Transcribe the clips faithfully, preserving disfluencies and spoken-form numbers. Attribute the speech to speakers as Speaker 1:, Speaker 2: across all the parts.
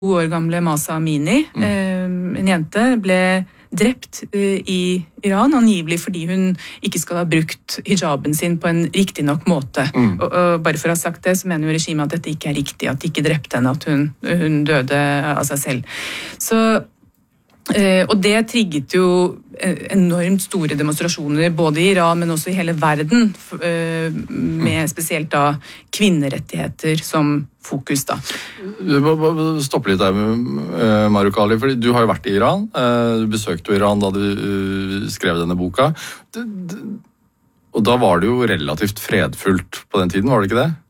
Speaker 1: to år gamle Masa Amini, mm. en jente, ble drept i Iran, angivelig fordi hun ikke skal ha brukt hijaben sin på en riktig nok måte. Mm. Og, og bare for å ha sagt det, så mener jo regimet at dette ikke er riktig, at de ikke drepte henne, at hun, hun døde av seg selv. Så og det trigget jo enormt store demonstrasjoner både i Iran, men også i hele verden, med spesielt da kvinnerettigheter som fokus da.
Speaker 2: Stopp litt der, Maruk Ali, fordi du har jo vært i Iran, du besøkte Iran da du skrev denne boka, og da var det jo relativt fredfullt på den tiden, var det ikke det?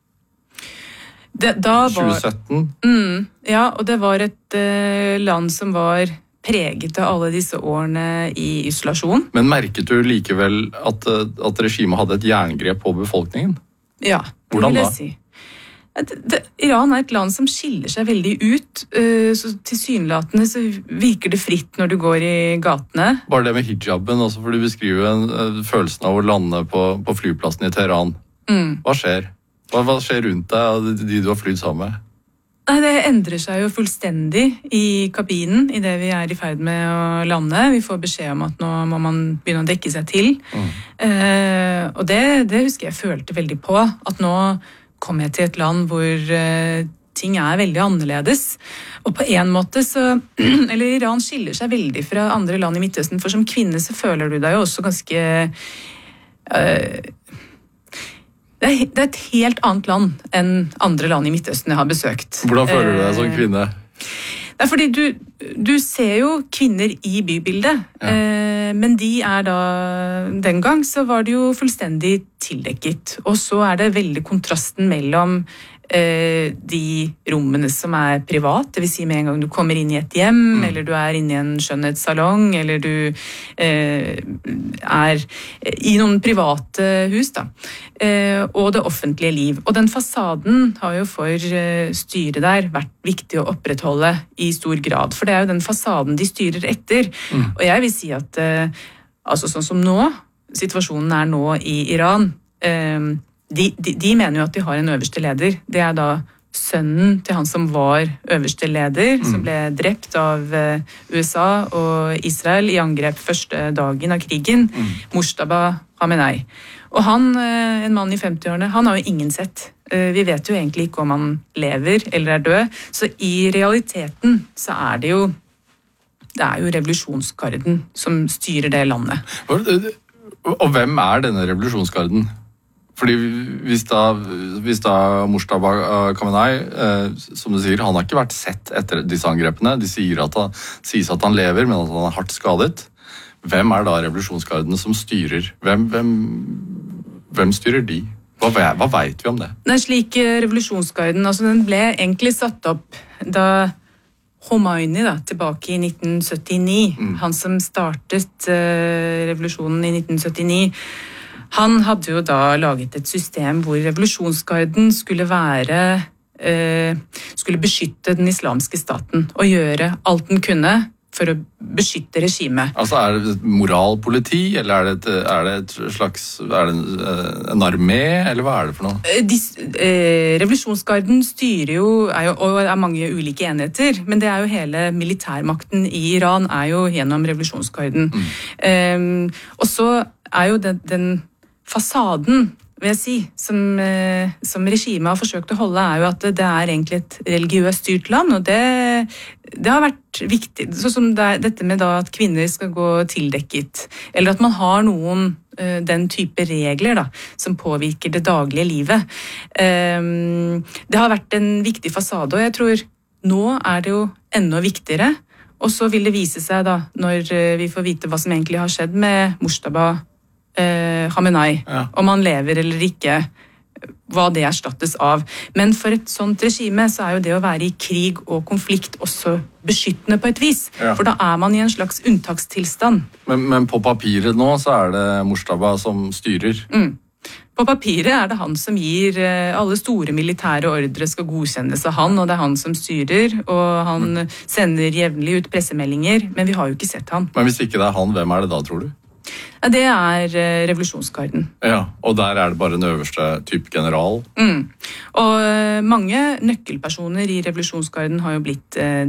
Speaker 1: det da var,
Speaker 2: tjue sytten?
Speaker 1: Mm, ja, og det var et uh, land som var preget av alle disse årene i isolasjon.
Speaker 2: Men merket du likevel at, at regimet hadde et jerngrep på befolkningen?
Speaker 1: Ja, det
Speaker 2: Hvordan
Speaker 1: vil jeg
Speaker 2: da?
Speaker 1: si. Det, det, Iran er et land som skiller seg veldig ut, så tilsynelatende så virker det fritt når du går i gatene.
Speaker 2: Bare det med hijaben, også for du beskriver en, følelsen av å lande på, på flyplassen i Teheran. Mm. Hva skjer? Hva, hva skjer rundt deg og de, de du har flydd sammen med?
Speaker 1: Nei, det endrer seg jo fullstendig i kabinen i det vi er i ferd med å lande. Vi får beskjed om at nå må man begynne å dekke seg til. Mm. Eh, og det, det husker jeg følte veldig på, at nå kom jeg til et land hvor eh, ting er veldig annerledes. Og på en måte så, eller Iran skiller seg veldig fra andre land i Midtøsten, for som kvinne så føler du deg jo også ganske... Eh, Det er, det er et helt annet land enn andre land i Midtøsten jeg har besøkt.
Speaker 2: Hvordan føler du deg som kvinne?
Speaker 1: Det er fordi du, du ser jo kvinner i bybildet, ja. eh, men de er da, den gang så var det jo fullstendig tildekket. Og så er det veldig kontrasten mellom eh, de rommene som er privat, det vil si med en gang du kommer inn i et hjem, mm. eller du er inne i en skjønnhetssalong, eller du eh, er i noen private hus da. Eh, og det offentlige liv. Og den fasaden har jo for eh, styret der vært viktig å opprettholde i stor grad, for det er jo den fasaden de styrer etter. Mm. Og jeg vil si at eh, altså sånn som nå, situasjonen er nå i Iran, eh, de, de, de mener jo at de har en øverste leder. Det er da sønnen til han som var øverste leder, mm. som ble drept av eh, U S A og Israel i angrep første dagen av krigen, mm. Mojtaba Khamenei. Og han, en mann i femti-årene, han har jo ingen sett. Vi vet jo egentlig ikke om han lever eller er død. Så i realiteten så er det jo, det er jo revolusjonsgarden som styrer det landet.
Speaker 2: Og hvem er denne revolusjonsgarden? Fordi hvis da, hvis da Mojtaba Khamenei, som du sier, han har ikke vært sett etter disse angrepene. De sier at han, sies at han lever, men at han er hardt skadet. Hvem er da revolusjonsgarden som styrer? Hvem, hvem, hvem styrer de? Hva, hva vet vi om det?
Speaker 1: Nei, slik revolusjonsgarden, altså den ble egentlig satt opp da Khomeini da, tilbake i nitten syttini, mm. han som startet uh, revolusjonen i nitten syttini, han hadde jo da laget et system hvor revolusjonsgarden skulle være, uh, skulle beskytte den islamske staten og gjøre alt den kunne for å beskytte regimet.
Speaker 2: Altså er det et moralpoliti, eller er det et, er det et slags, er det en, en armé, eller hva er det for noe?
Speaker 1: De, eh, revolusjonsgarden styrer jo, er jo, og er mange ulike enheter, men det er jo hele militærmakten i Iran er jo gjennom revolusjonsgarden. Mm. Eh, og så er jo den, den fasaden, vil jeg si, som, eh, som regimet har forsøkt å holde, er jo at det, det er egentlig et religiøst styrt land, og det, det har vært viktig. Sånn som det er, dette med da at kvinner skal gå tildekket, eller at man har noen eh, den type regler da, som påvirker det daglige livet. Eh, det har vært en viktig fasade, og jeg tror nå er det jo enda viktigere, og så vil det vise seg da, når vi får vite hva som egentlig har skjedd med Mojtaba Eh, Khamenei, ja. Om han lever eller ikke, hva det erstattes av. Men for et sånt regime så er jo det å være i krig og konflikt også beskyttende på et vis. Ja. For da er man i en slags unntakstilstand.
Speaker 2: Men, men på papiret nå så er det Mojtaba som styrer?
Speaker 1: Mm. På papiret er det han som gir alle store militære ordre skal godkjennes av han, og det er han som styrer, og han mm. sender jevnlig ut pressemeldinger, men vi har jo ikke sett han.
Speaker 2: Men hvis ikke det er han, hvem er det da, tror du?
Speaker 1: Ja, det er uh, revolusjonsgarden.
Speaker 2: Ja, og der er det bare den øverste type general?
Speaker 1: Mm. Og uh, mange nøkkelpersoner i revolusjonsgarden har jo blitt uh,